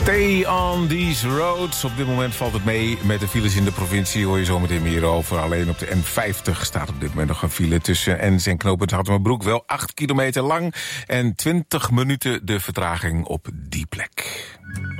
Stay on these roads. Op dit moment valt het mee met de files in de provincie. Hoor je zometeen meer over. Alleen op de N50 staat op dit moment nog een file tussen Ens en knooppunt Hattemerbroek. Wel 8 kilometer lang en 20 minuten de vertraging op die plek.